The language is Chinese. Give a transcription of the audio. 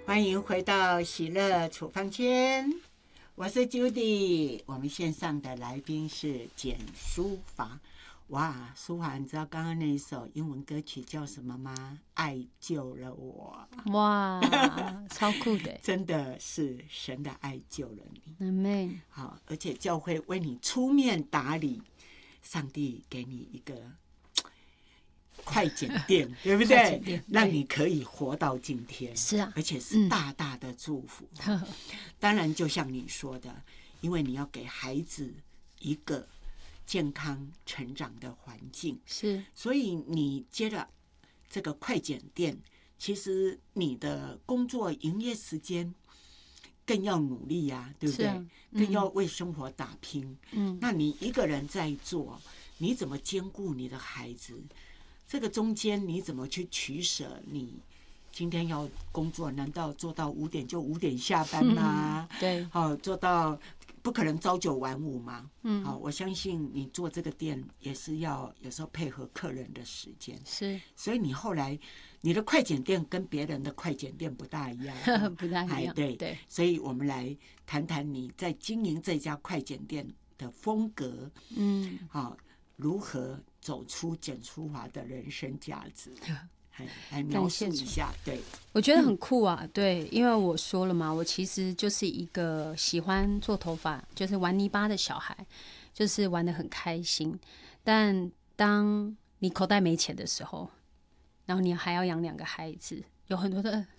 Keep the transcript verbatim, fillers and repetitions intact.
欢迎回到喜乐处方间，我是 Judy。我们线上的来宾是简书法。哇，书法，你知道刚刚那一首英文歌曲叫什么吗？爱救了我。 哇，超酷的， 真的是神的爱救了你。 Amen。 好，而且教会为你出面打理，上帝给你一个快剪店，对不对？让你可以活到今天。 是啊， 而且是大大的祝福。 嗯、 当然，就像你说的，因为你要给孩子一个健康成长的环境， 是， 所以你接了这个快剪店，其实你的工作营业时间更要努力呀、啊，对不对？啊嗯、更要为生活打拼。嗯，那你一个人在做，你怎么兼顾你的孩子？这个中间你怎么去取舍？你今天要工作，难道做到五点就五点下班吗？ 嗯、对， 好、哦，做到不可能朝九晚五嘛。嗯，好、哦，我相信你做这个店也是要有时候配合客人的时间。 是， 所以你后来你的快剪店跟别人的快剪店不大一样，哦、 不大一样。 对对， 所以我们来谈谈你在经营这家快剪店的风格。嗯，好、哦，如何走出简书法的人生价值？来描述一下。对， 我觉得很酷啊。嗯、对，因为我说了嘛，我其实就是一个喜欢做头发，就是玩泥巴的小孩，就是玩得很开心。但当你口袋没钱的时候，然后你还要养两个孩子，有很多的